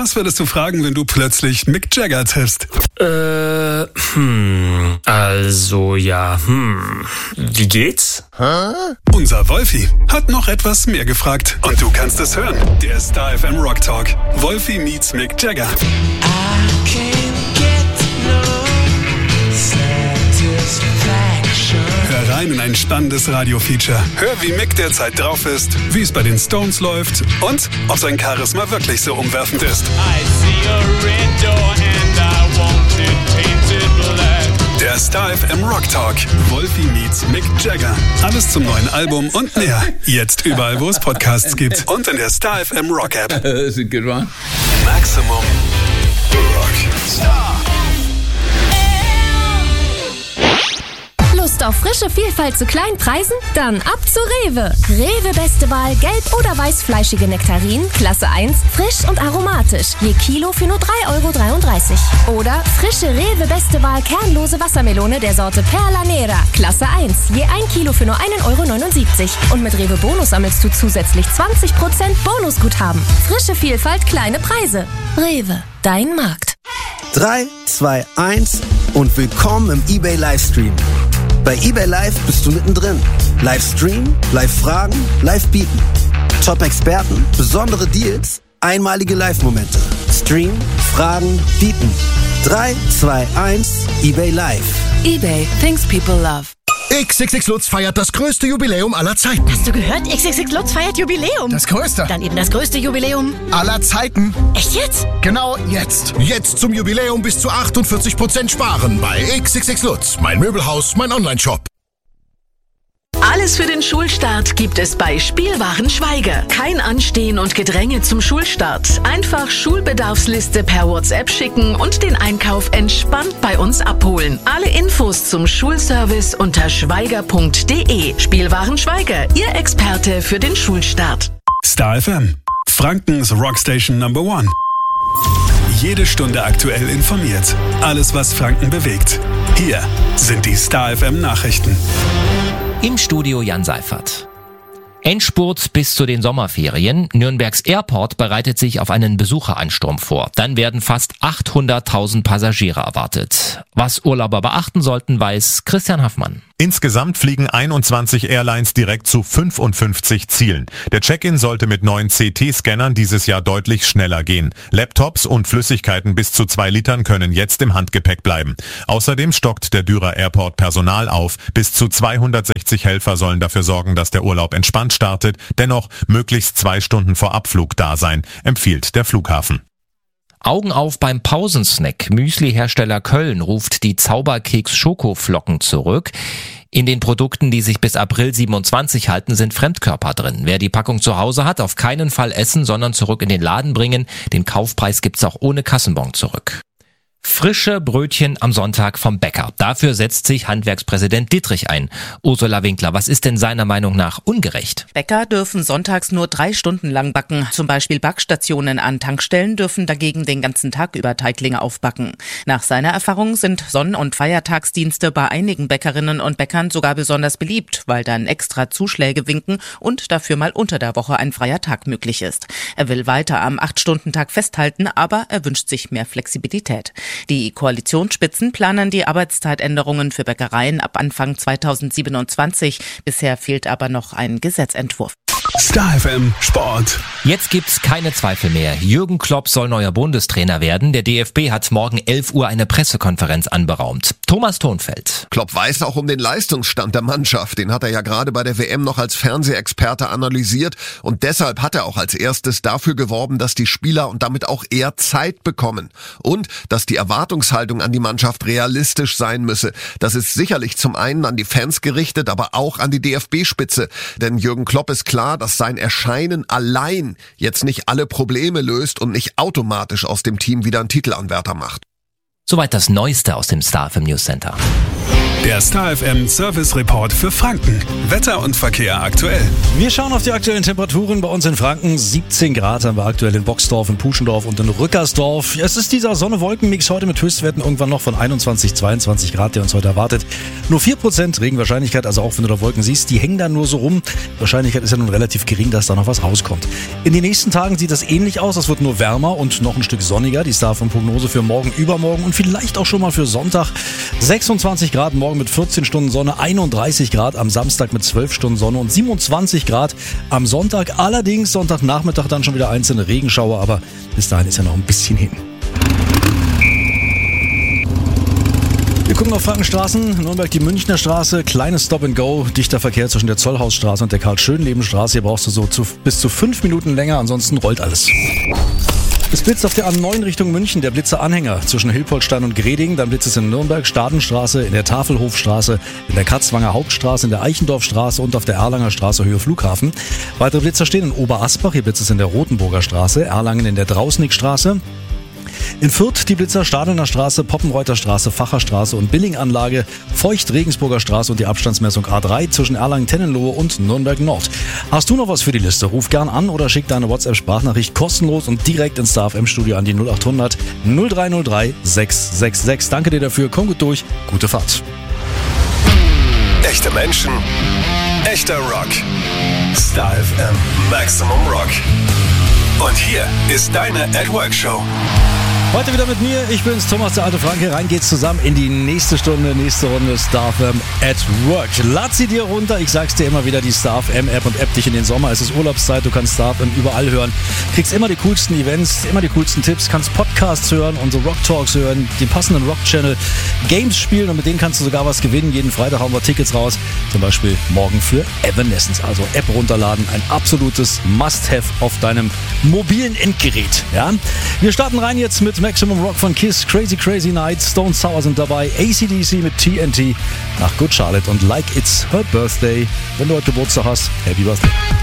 Was würdest du fragen, wenn du plötzlich Mick Jagger triffst? Wie geht's? Unser Wolfi hat noch etwas mehr gefragt. Und du kannst es hören. Der Star FM Rock Talk. Wolfi meets Mick Jagger. Hör rein in ein spannendes Radio-Feature. Hör, wie Mick derzeit drauf ist, wie es bei den Stones läuft und ob sein Charisma wirklich so umwerfend ist. Der Star FM Rock Talk. Wolfi meets Mick Jagger. Alles zum neuen Album und mehr. Jetzt überall, wo es Podcasts gibt. Und in der Star FM Rock App. That's a good one. Maximum Rock. Star. Lust auf frische Vielfalt zu kleinen Preisen? Dann ab zu Rewe. Rewe beste Wahl gelb- oder weißfleischige Nektarinen, Klasse 1, frisch und aromatisch. Je Kilo für nur 3,33 €. Oder frische Rewe beste Wahl kernlose Wassermelone der Sorte Perla Nera, Klasse 1. Je 1 Kilo für nur 1,79 €. Und mit Rewe Bonus sammelst du zusätzlich 20% Bonusguthaben. Frische Vielfalt, kleine Preise. Rewe, dein Markt. 3, 2, 1 und willkommen im eBay Livestream. Bei eBay Live bist du mittendrin. Live streamen, live fragen, live bieten. Top-Experten, besondere Deals, einmalige Live-Momente. Streamen, fragen, bieten. 3, 2, 1, eBay Live. eBay, things people love. XXX Lutz feiert das größte Jubiläum aller Zeiten. Hast du gehört? XXX Lutz feiert Jubiläum. Das größte. Dann eben das größte Jubiläum Aller Zeiten. Echt jetzt? Genau jetzt. Jetzt zum Jubiläum bis zu 48% sparen bei XXX Lutz. Mein Möbelhaus, mein Onlineshop. Alles für den Schulstart gibt es bei Spielwaren Schweiger. Kein Anstehen und Gedränge zum Schulstart. Einfach Schulbedarfsliste per WhatsApp schicken und den Einkauf entspannt bei uns abholen. Alle Infos zum Schulservice unter schweiger.de. Spielwaren Schweiger, Ihr Experte für den Schulstart. Star FM. Frankens Rockstation Number 1. Jede Stunde aktuell informiert. Alles, was Franken bewegt. Hier sind die Star FM Nachrichten. Im Studio Jan Seifert. Endspurt bis zu den Sommerferien. Nürnbergs Airport bereitet sich auf einen Besucheransturm vor. Dann werden fast 800.000 Passagiere erwartet. Was Urlauber beachten sollten, weiß Christian Haffmann. Insgesamt fliegen 21 Airlines direkt zu 55 Zielen. Der Check-in sollte mit neuen CT-Scannern dieses Jahr deutlich schneller gehen. Laptops und Flüssigkeiten bis zu 2 Litern können jetzt im Handgepäck bleiben. Außerdem stockt der Dürer Airport Personal auf. Bis zu 260 Helfer sollen dafür sorgen, dass der Urlaub entspannt startet. Dennoch möglichst 2 Stunden vor Abflug da sein, empfiehlt der Flughafen. Augen auf beim Pausensnack. Müsli-Hersteller Köln ruft die Zauberkeks-Schokoflocken zurück. In den Produkten, die sich bis April 27 halten, sind Fremdkörper drin. Wer die Packung zu Hause hat, auf keinen Fall essen, sondern zurück in den Laden bringen. Den Kaufpreis gibt's auch ohne Kassenbon zurück. Frische Brötchen am Sonntag vom Bäcker. Dafür setzt sich Handwerkspräsident Dittrich ein. Ursula Winkler, was ist denn seiner Meinung nach ungerecht? Bäcker dürfen sonntags nur 3 Stunden lang backen. Zum Beispiel Backstationen an Tankstellen dürfen dagegen den ganzen Tag über Teiglinge aufbacken. Nach seiner Erfahrung sind Sonn- und Feiertagsdienste bei einigen Bäckerinnen und Bäckern sogar besonders beliebt, weil dann extra Zuschläge winken und dafür mal unter der Woche ein freier Tag möglich ist. Er will weiter am 8-Stunden-Tag festhalten, aber er wünscht sich mehr Flexibilität. Die Koalitionsspitzen planen die Arbeitszeitänderungen für Bäckereien ab Anfang 2027. Bisher fehlt aber noch ein Gesetzentwurf. Star FM Sport. Jetzt gibt's keine Zweifel mehr. Jürgen Klopp soll neuer Bundestrainer werden. Der DFB hat morgen 11 Uhr eine Pressekonferenz anberaumt. Thomas Thonfeld. Klopp weiß auch um den Leistungsstand der Mannschaft. Den hat er ja gerade bei der WM noch als Fernsehexperte analysiert. Und deshalb hat er auch als erstes dafür geworben, dass die Spieler und damit auch er Zeit bekommen. Und dass die Erwartungshaltung an die Mannschaft realistisch sein müsse. Das ist sicherlich zum einen an die Fans gerichtet, aber auch an die DFB-Spitze. Denn Jürgen Klopp ist klar, dass sein Erscheinen allein jetzt nicht alle Probleme löst und nicht automatisch aus dem Team wieder einen Titelanwärter macht. Soweit das Neueste aus dem Star FM News Center. Der Star FM Service Report für Franken. Wetter und Verkehr aktuell. Wir schauen auf die aktuellen Temperaturen bei uns in Franken. 17 Grad haben wir aktuell in Boxdorf, in Puschendorf und in Rückersdorf. Es ist dieser Sonne-Wolken-Mix heute mit Höchstwerten irgendwann noch von 21, 22 Grad, der uns heute erwartet. Nur 4% Regenwahrscheinlichkeit, also auch wenn du da Wolken siehst, die hängen da nur so rum. Die Wahrscheinlichkeit ist ja nun relativ gering, dass da noch was rauskommt. In den nächsten Tagen sieht das ähnlich aus. Es wird nur wärmer und noch ein Stück sonniger. Die Star von Prognose für morgen, übermorgen und vielleicht auch schon mal für Sonntag. 26 Grad morgen mit 14 Stunden Sonne, 31 Grad am Samstag mit 12 Stunden Sonne und 27 Grad am Sonntag. Allerdings Sonntagnachmittag dann schon wieder einzelne Regenschauer, aber bis dahin ist ja noch ein bisschen hin. Wir gucken auf Frankenstraßen, Nürnberg die Münchner Straße, kleines Stop-and-Go, dichter Verkehr zwischen der Zollhausstraße und der Karl-Schönleben-Straße. Hier brauchst du so bis zu 5 Minuten länger, ansonsten rollt alles. Es blitzt auf der A9 Richtung München, der Blitzer-Anhänger zwischen Hilpoltstein und Greding. Dann blitzt es in Nürnberg, Stadenstraße, in der Tafelhofstraße, in der Katzwanger Hauptstraße, in der Eichendorfstraße und auf der Erlanger Straße Höhe Flughafen. Weitere Blitzer stehen in Oberasbach, hier blitzt es in der Rotenburger Straße, Erlangen in der Drausnickstraße. In Fürth die Blitzer Stadelner Straße, Poppenreuter Straße, Facherstraße und Billinganlage, Feucht Regensburger Straße und die Abstandsmessung A3 zwischen Erlangen-Tennenlohe und Nürnberg Nord. Hast du noch was für die Liste? Ruf gern an oder schick deine WhatsApp-Sprachnachricht kostenlos und direkt ins Star FM Studio an die 0800 0303 666. Danke dir dafür, komm gut durch, gute Fahrt. Echte Menschen, echter Rock. Star FM Maximum Rock. Und hier ist deine At-Work-Show. Heute wieder mit mir, ich bin's, Thomas, der alte Franke. Rein geht's zusammen in die nächste Stunde, nächste Runde Star FM at Work. Lad sie dir runter, ich sag's dir immer wieder, die Star FM App und App dich in den Sommer. Es ist Urlaubszeit, du kannst Star FM überall hören. Kriegst immer die coolsten Events, immer die coolsten Tipps, kannst Podcasts hören, unsere Rock Talks hören, den passenden Rock-Channel, Games spielen und mit denen kannst du sogar was gewinnen. Jeden Freitag hauen wir Tickets raus, zum Beispiel morgen für Evanescence. Also App runterladen, ein absolutes Must-Have auf deinem mobilen Endgerät. Ja? Wir starten rein jetzt mit Maximum Rock von Kiss, Crazy Crazy Night, Stone Sour sind dabei, AC/DC mit TNT, nach Good Charlotte und Like It's Her Birthday. Wenn du heute Geburtstag hast, Happy Birthday.